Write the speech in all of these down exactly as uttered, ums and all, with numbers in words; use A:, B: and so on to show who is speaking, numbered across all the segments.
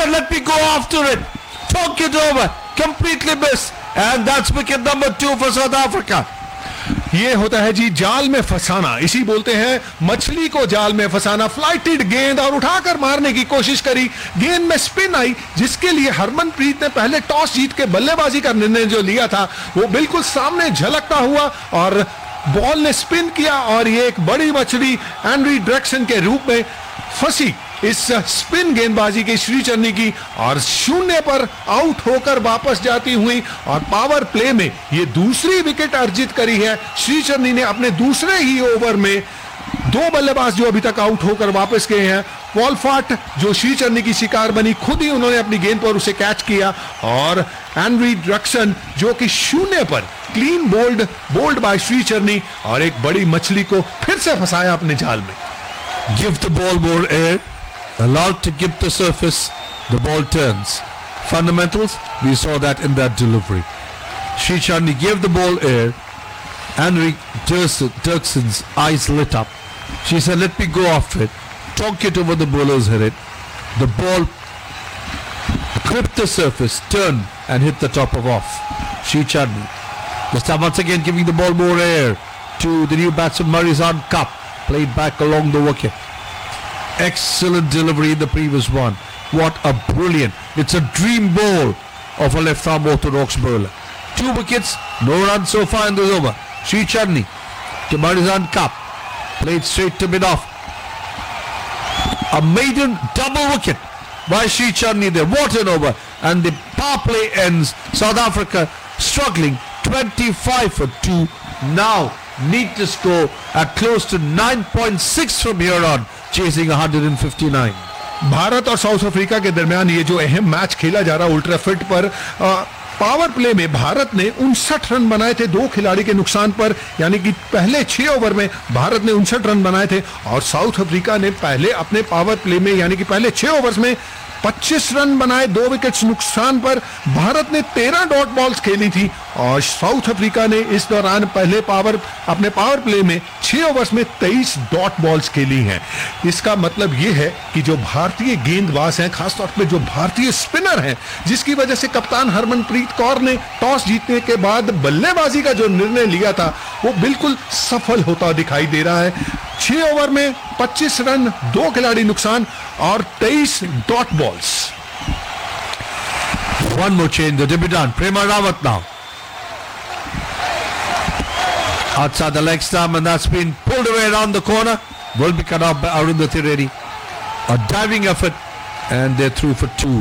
A: said, let me go after it. Talk it over. Completely missed. And that's wicket number two for South Africa.
B: ये होता है जी जाल में फंसाना, इसी बोलते हैं मछली को जाल में फंसाना। फ्लाइटेड गेंद और उठाकर मारने की कोशिश करी, गेंद में स्पिन आई, जिसके लिए हरमनप्रीत ने पहले टॉस जीत के बल्लेबाजी का निर्णय जो लिया था वो बिल्कुल सामने झलकता हुआ और बॉल ने स्पिन किया और ये एक बड़ी मछली एंड्री ड्रेक्सन के रूप में फंसी इस स्पिन गेंदबाजी की श्रीचरनी की और शून्य पर आउट होकर वापस जाती हुई और पावर प्ले में ये दूसरी विकेट अर्जित करी है श्रीचरनी ने अपने दूसरे ही ओवर में। दो बल्लेबाज जो अभी तक आउट होकर वापस गए हैं, वॉलफॉर्ट जो श्रीचरनी की शिकार बनी, खुद ही उन्होंने अपनी गेंद पर उसे कैच किया और एंड्री ड्रक्सन जो कि शून्य पर क्लीन बोल्ड बोल्ड बाय श्रीचरनी और एक बड़ी मछली को फिर से फंसाया अपने जाल में।
A: Give the ball more air, allowed to give the surface, the ball turns. Fundamentals, we saw that in that delivery. Shrichani gave the ball air. Henrik Dirksen's eyes lit up. She said, let me go off it. Talk it over the bowlers hit it. The ball gripped the surface, turned and hit the top of off. Shrichani. This time once again giving the ball more air to the new batsman Marizan Cup. Played back along the wicket. Excellent delivery in the previous one. What a brilliant, it's a dream ball of a left-arm orthodox bowler. Two wickets, no runs so far in this over. Shrichani to Marizan Cup. Played straight to mid-off. A maiden double wicket by Shrichani there. What an over. And the power play ends. South Africa struggling twenty-five for two. Now need to score at close to nine point six from here on, chasing one fifty-nine.
B: Bharat और south Africa के दरमियान ये जो अहम match खेला जा रहा है उल्ट्रा फिट पर, आ, पावर प्ले में भारत ने उनसठ रन बनाए थे दो खिलाड़ी के नुकसान पर, यानी कि पहले छह ओवर में भारत ने उनसठ रन बनाए थे और साउथ अफ्रीका ने पहले अपने पावर प्ले में यानी कि पहले छह ओवर्स में पच्चीस रन बनाए दो विकेट्स नुकसान पर। भारत ने तेरह डॉट बॉल्स खेली थी और साउथ अफ्रीका ने इस दौरान पहले पावर अपने पावर प्ले में छह ओवर्स में तेईस डॉट बॉल्स खेली हैं। इसका मतलब यह है कि जो भारतीय गेंदबाज हैं, खासतौर पर जो भारतीय स्पिनर हैं, जिसकी वजह से कप्तान हरमनप्रीत कौर ने टॉस जीतने के बाद बल्लेबाजी का जो निर्णय लिया था वो बिल्कुल सफल होता दिखाई दे रहा है। छह ओवर में पच्चीस रन, दो खिलाड़ी नुकसान और तेईस dot balls.
A: One more change, the debutant Prema Rawat now outside the leg stump, and that's been pulled away around the corner. Will be cut off by Arundhati Reddy. A diving effort and they're through for two.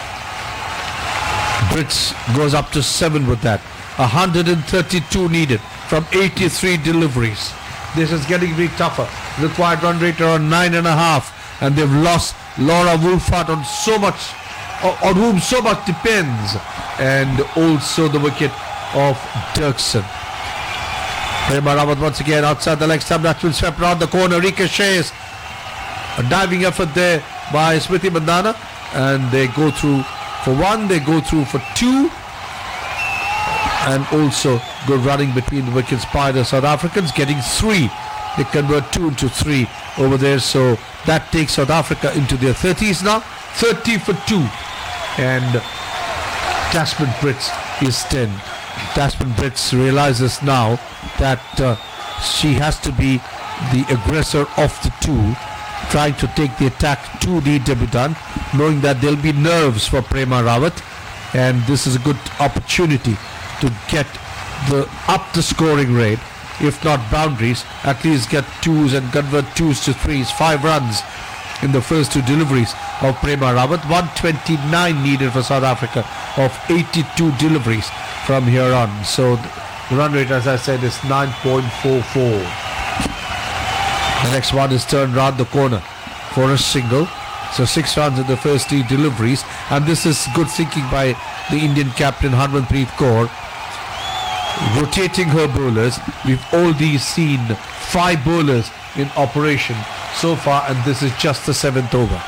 A: Brits goes up to seven with that. one hundred thirty-two needed from eighty-three deliveries. This is getting bit tougher. Required run rate around nine and a half, and they've lost Laura Wolfhard on so much, on whom so much depends, and also the wicket of Dirksen. Prema Rawat once again outside the leg stump. That will swept around the corner. Ricochets. A diving effort there by Smriti Mandhana, and they go through for one. They go through for two. And also good running between the wickets by the South Africans, getting three. They convert two into three over there, so that takes South Africa into their thirties now. thirty for two, and Tasman Brits is ten. Tasman Brits realizes now that uh, she has to be the aggressor of the two, trying to take the attack to the debutant, knowing that there'll be nerves for Prema Rawat, and this is a good opportunity to get the up the scoring rate, if not boundaries, at least get twos and convert twos to threes. Five runs in the first two deliveries of Prema Rawat. one twenty-nine needed for South Africa of eighty-two deliveries from here on. So the run rate, as I said, is nine point four four. The next one is turned round the corner for a single. So six runs in the first three deliveries, and this is good thinking by the Indian captain Harmanpreet Kaur, rotating her bowlers. We've already seen five bowlers in operation so far, and this is just the seventh over.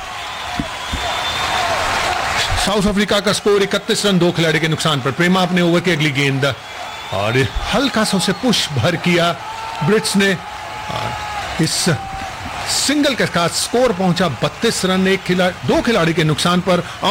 B: South Africa का score इकतीस run दो खिलाड़ी के नुकसान पर। प्रेमा अपने over की अगली गेंद और हल्का सा उसे पुश भर किया ब्रिट्स ने। इस सिंगल के साथ स्कोर पहुंचा बत्तीस रन, एक खिलाड़ी दो खिलाड़ी के नुकसान पर।